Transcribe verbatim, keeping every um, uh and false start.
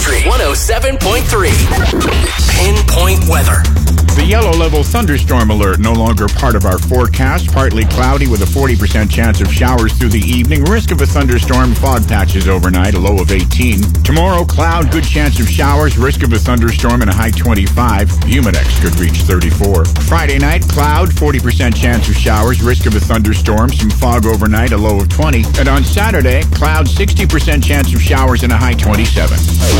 Country one oh seven point three. Pinpoint weather. The yellow level thunderstorm alert no longer part of our forecast. Partly cloudy with a forty percent chance of showers through the evening. Risk of a thunderstorm, fog patches overnight, a low of eighteen. Tomorrow, cloud, good chance of showers, risk of a thunderstorm and a high twenty-five. Humidex could reach thirty-four. Friday night, cloud, forty percent chance of showers, risk of a thunderstorm, some fog overnight, a low of twenty. And on Saturday, cloud, sixty percent chance of showers and a high twenty-seven.